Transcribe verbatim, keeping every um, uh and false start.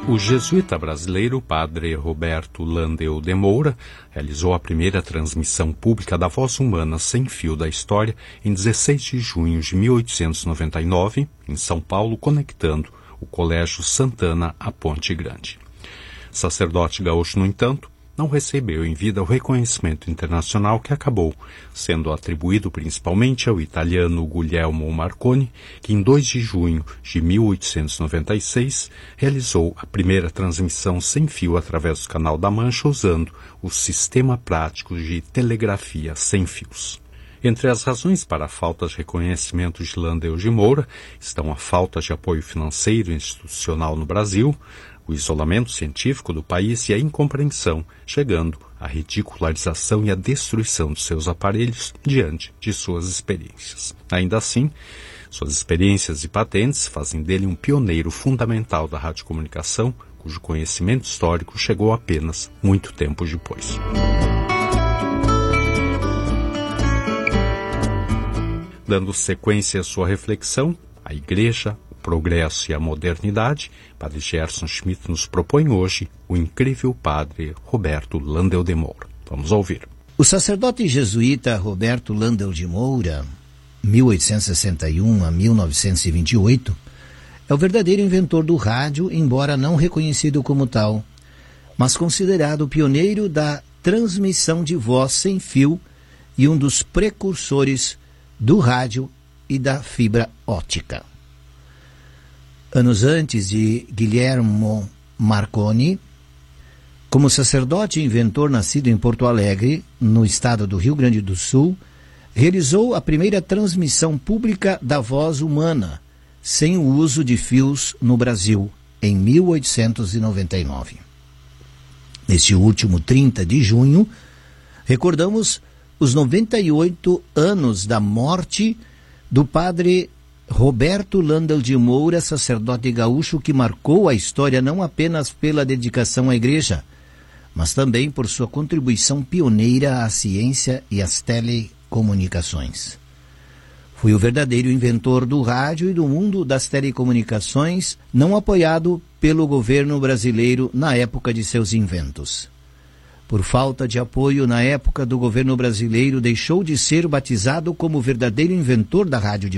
O jesuíta brasileiro Padre Roberto Landel de Moura realizou a primeira transmissão pública da voz humana sem fio da história em dezesseis de junho de mil oitocentos e noventa e nove, em São Paulo, conectando o Colégio Santana à Ponte Grande. Sacerdote gaúcho, no entanto, não recebeu em vida o reconhecimento internacional que acabou sendo atribuído principalmente ao italiano Guglielmo Marconi, que em dois de junho de mil oitocentos e noventa e seis realizou a primeira transmissão sem fio através do Canal da Mancha usando o sistema prático de telegrafia sem fios. Entre as razões para a falta de reconhecimento de Landel de Moura estão a falta de apoio financeiro e institucional no Brasil, o isolamento científico do país e a incompreensão, chegando à ridicularização e à destruição de seus aparelhos diante de suas experiências. Ainda assim, suas experiências e patentes fazem dele um pioneiro fundamental da radiocomunicação, cujo conhecimento histórico chegou apenas muito tempo depois. Dando sequência à sua reflexão, a Igreja, o progresso e a modernidade, Padre Gerson Schmidt nos propõe hoje o incrível Padre Roberto Landel de Moura. Vamos ouvir. O sacerdote jesuíta Roberto Landel de Moura, mil oitocentos e sessenta e um a mil novecentos e vinte e oito, é o verdadeiro inventor do rádio, embora não reconhecido como tal, mas considerado o pioneiro da transmissão de voz sem fio e um dos precursores do rádio e da fibra óptica. Anos antes de Guglielmo Marconi, como sacerdote e inventor nascido em Porto Alegre, no estado do Rio Grande do Sul, realizou a primeira transmissão pública da voz humana, sem o uso de fios no Brasil, em mil oitocentos e noventa e nove. Neste último trinta de junho, recordamos os noventa e oito anos da morte do padre Roberto Landel de Moura, sacerdote gaúcho que marcou a história não apenas pela dedicação à igreja, mas também por sua contribuição pioneira à ciência e às telecomunicações. Foi o verdadeiro inventor do rádio e do mundo das telecomunicações, não apoiado pelo governo brasileiro na época de seus inventos. Por falta de apoio na época do governo brasileiro, deixou de ser batizado como verdadeiro inventor da rádio